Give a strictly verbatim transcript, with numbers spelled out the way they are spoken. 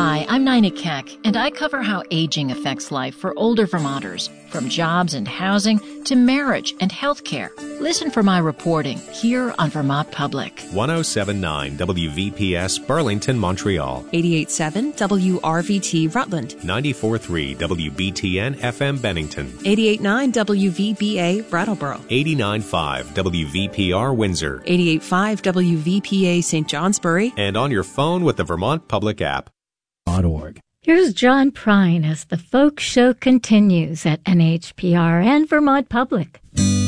Hi, I'm Nina Keck, and I cover how aging affects life for older Vermonters, from jobs and housing to marriage and health care. Listen for my reporting here on Vermont Public. one oh seven point nine W V P S Burlington, Montreal. eighty-eight point seven W R V T Rutland. ninety-four point three W B T N F M Bennington. eighty-eight point nine W V B A Brattleboro. eighty-nine point five W V P R Windsor. eighty-eight point five W V P A Saint Johnsbury. And on your phone with the Vermont Public app. .org. Here's John Prine as the folk show continues at N H P R and Vermont Public.